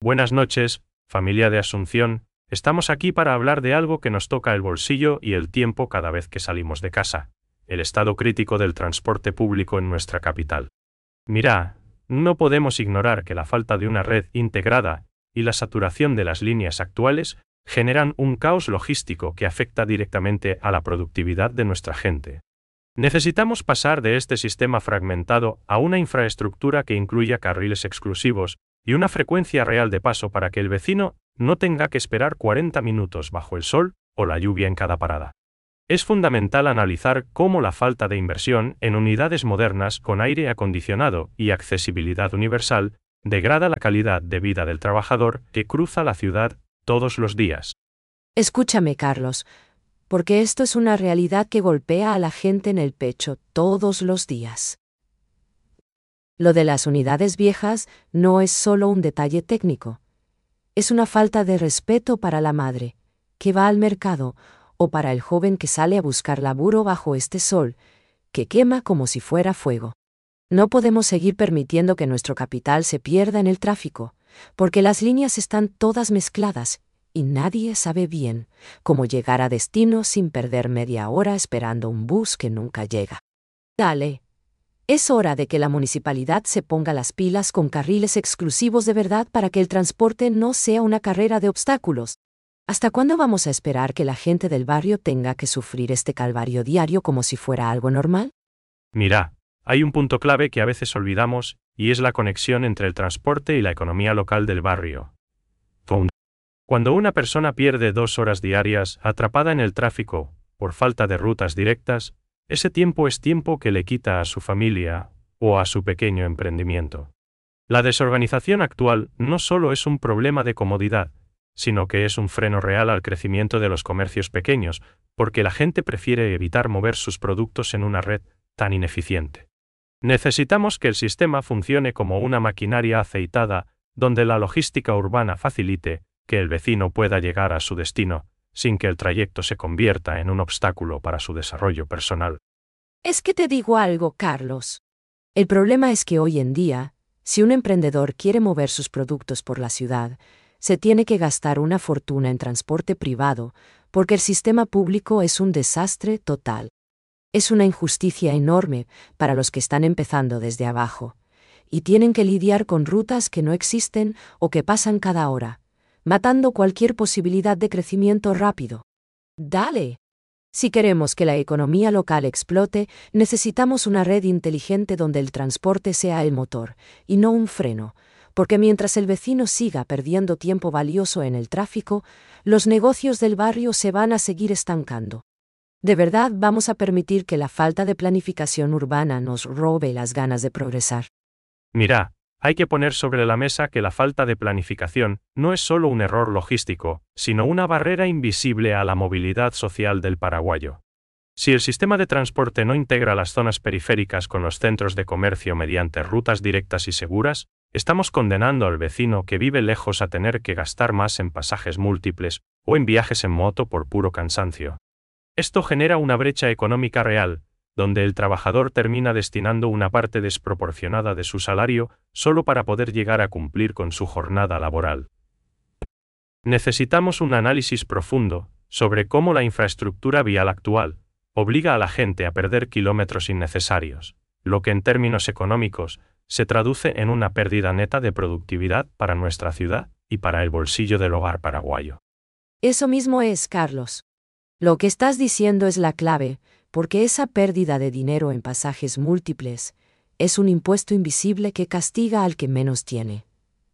Buenas noches, familia de Asunción. Estamos aquí para hablar de algo que nos toca el bolsillo y el tiempo cada vez que salimos de casa: el estado crítico del transporte público en nuestra capital. Mira, no podemos ignorar que la falta de una red integrada y la saturación de las líneas actuales generan un caos logístico que afecta directamente a la productividad de nuestra gente. Necesitamos pasar de este sistema fragmentado a una infraestructura que incluya carriles exclusivos y una frecuencia real de paso para que el vecino no tenga que esperar 40 minutos bajo el sol o la lluvia en cada parada. Es fundamental analizar cómo la falta de inversión en unidades modernas con aire acondicionado y accesibilidad universal degrada la calidad de vida del trabajador que cruza la ciudad todos los días. Escúchame, Carlos, porque esto es una realidad que golpea a la gente en el pecho todos los días. Lo de las unidades viejas no es solo un detalle técnico. Es una falta de respeto para la madre, que va al mercado, o para el joven que sale a buscar laburo bajo este sol, que quema como si fuera fuego. No podemos seguir permitiendo que nuestro capital se pierda en el tráfico, porque las líneas están todas mezcladas, y nadie sabe bien cómo llegar a destino sin perder media hora esperando un bus que nunca llega. Dale. Es hora de que la municipalidad se ponga las pilas con carriles exclusivos de verdad para que el transporte no sea una carrera de obstáculos. ¿Hasta cuándo vamos a esperar que la gente del barrio tenga que sufrir este calvario diario como si fuera algo normal? Mira, hay un punto clave que a veces olvidamos, y es la conexión entre el transporte y la economía local del barrio. Cuando una persona pierde 2 horas diarias atrapada en el tráfico por falta de rutas directas, ese tiempo es tiempo que le quita a su familia o a su pequeño emprendimiento. La desorganización actual no solo es un problema de comodidad, sino que es un freno real al crecimiento de los comercios pequeños, porque la gente prefiere evitar mover sus productos en una red tan ineficiente. Necesitamos que el sistema funcione como una maquinaria aceitada, donde la logística urbana facilite que el vecino pueda llegar a su destino, sin que el trayecto se convierta en un obstáculo para su desarrollo personal. Es que te digo algo, Carlos. El problema es que hoy en día, si un emprendedor quiere mover sus productos por la ciudad, se tiene que gastar una fortuna en transporte privado, porque el sistema público es un desastre total. Es una injusticia enorme para los que están empezando desde abajo, y tienen que lidiar con rutas que no existen o que pasan cada hora, matando cualquier posibilidad de crecimiento rápido. Dale. Si queremos que la economía local explote, necesitamos una red inteligente donde el transporte sea el motor, y no un freno, porque mientras el vecino siga perdiendo tiempo valioso en el tráfico, los negocios del barrio se van a seguir estancando. ¿De verdad vamos a permitir que la falta de planificación urbana nos robe las ganas de progresar? Mira, hay que poner sobre la mesa que la falta de planificación no es solo un error logístico, sino una barrera invisible a la movilidad social del paraguayo. Si el sistema de transporte no integra las zonas periféricas con los centros de comercio mediante rutas directas y seguras, estamos condenando al vecino que vive lejos a tener que gastar más en pasajes múltiples o en viajes en moto por puro cansancio. Esto genera una brecha económica real, donde el trabajador termina destinando una parte desproporcionada de su salario solo para poder llegar a cumplir con su jornada laboral. Necesitamos un análisis profundo sobre cómo la infraestructura vial actual obliga a la gente a perder kilómetros innecesarios, lo que en términos económicos se traduce en una pérdida neta de productividad para nuestra ciudad y para el bolsillo del hogar paraguayo. Eso mismo es, Carlos. Lo que estás diciendo es la clave, porque esa pérdida de dinero en pasajes múltiples es un impuesto invisible que castiga al que menos tiene.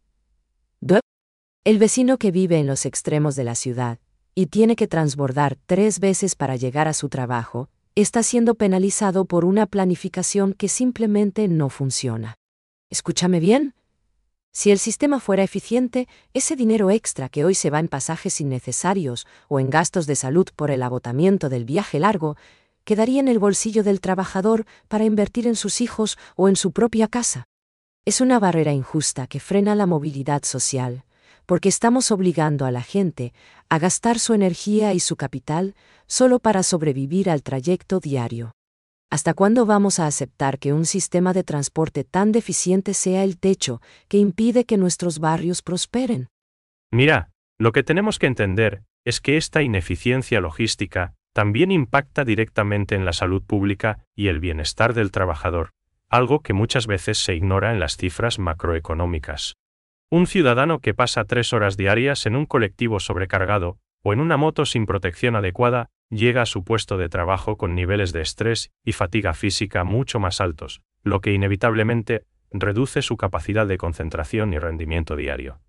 El vecino que vive en los extremos de la ciudad y tiene que transbordar 3 veces para llegar a su trabajo, está siendo penalizado por una planificación que simplemente no funciona. Escúchame bien. Si el sistema fuera eficiente, ese dinero extra que hoy se va en pasajes innecesarios o en gastos de salud por el agotamiento del viaje largo, quedaría en el bolsillo del trabajador para invertir en sus hijos o en su propia casa. Es una barrera injusta que frena la movilidad social, porque estamos obligando a la gente a gastar su energía y su capital solo para sobrevivir al trayecto diario. ¿Hasta cuándo vamos a aceptar que un sistema de transporte tan deficiente sea el techo que impide que nuestros barrios prosperen? Mira, lo que tenemos que entender es que esta ineficiencia logística también impacta directamente en la salud pública y el bienestar del trabajador, algo que muchas veces se ignora en las cifras macroeconómicas. Un ciudadano que pasa 3 horas diarias en un colectivo sobrecargado o en una moto sin protección adecuada llega a su puesto de trabajo con niveles de estrés y fatiga física mucho más altos, lo que inevitablemente reduce su capacidad de concentración y rendimiento diario.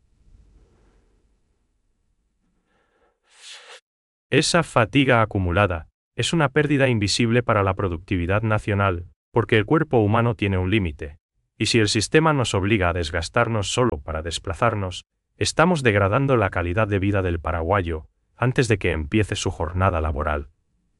Esa fatiga acumulada es una pérdida invisible para la productividad nacional, porque el cuerpo humano tiene un límite, y si el sistema nos obliga a desgastarnos solo para desplazarnos, estamos degradando la calidad de vida del paraguayo antes de que empiece su jornada laboral.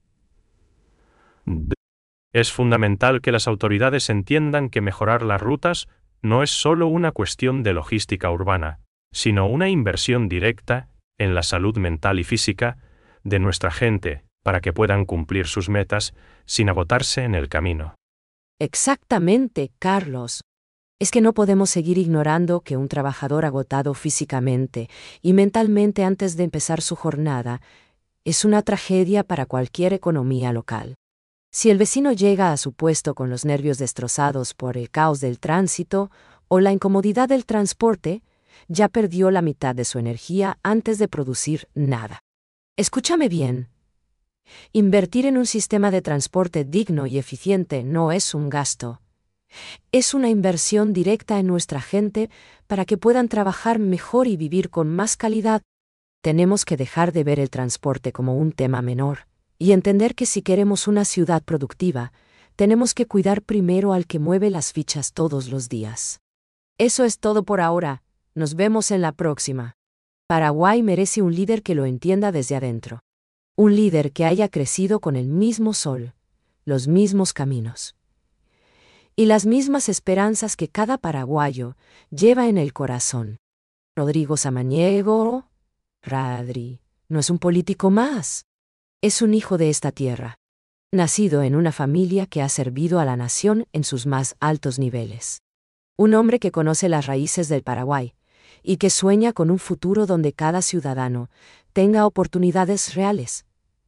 Es fundamental que las autoridades entiendan que mejorar las rutas no es solo una cuestión de logística urbana, sino una inversión directa en la salud mental y física de nuestra gente para que puedan cumplir sus metas sin agotarse en el camino. Exactamente, Carlos. Es que no podemos seguir ignorando que un trabajador agotado físicamente y mentalmente antes de empezar su jornada es una tragedia para cualquier economía local. Si el vecino llega a su puesto con los nervios destrozados por el caos del tránsito o la incomodidad del transporte, ya perdió la mitad de su energía antes de producir nada. Escúchame bien. Invertir en un sistema de transporte digno y eficiente no es un gasto. Es una inversión directa en nuestra gente para que puedan trabajar mejor y vivir con más calidad. Tenemos que dejar de ver el transporte como un tema menor y entender que si queremos una ciudad productiva, tenemos que cuidar primero al que mueve las fichas todos los días. Eso es todo por ahora. Nos vemos en la próxima. Paraguay merece un líder que lo entienda desde adentro. Un líder que haya crecido con el mismo sol, los mismos caminos y las mismas esperanzas que cada paraguayo lleva en el corazón. Rodrigo Samaniego, Radri, no es un político más. Es un hijo de esta tierra, nacido en una familia que ha servido a la nación en sus más altos niveles. Un hombre que conoce las raíces del Paraguay y que sueña con un futuro donde cada ciudadano tenga oportunidades reales.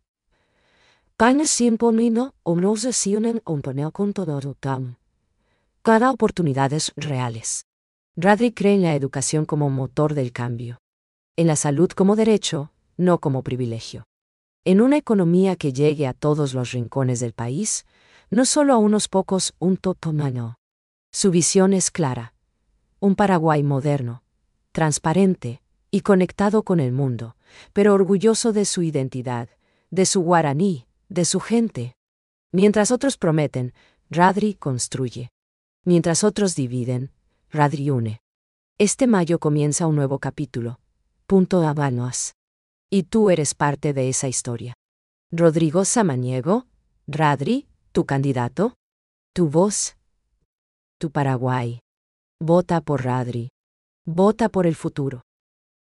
Cada oportunidades reales. Radri cree en la educación como motor del cambio, en la salud como derecho, no como privilegio. En una economía que llegue a todos los rincones del país, no solo a unos pocos, un totomano. Su visión es clara. Un Paraguay moderno, transparente y conectado con el mundo, pero orgulloso de su identidad, de su guaraní, de su gente. Mientras otros prometen, Radri construye. Mientras otros dividen, Radri une. Este mayo comienza un nuevo capítulo. Punto Habanos. Y tú eres parte de esa historia. Rodrigo Samaniego, Radri, tu candidato, tu voz, tu Paraguay. Vota por Radri. Vota por el futuro.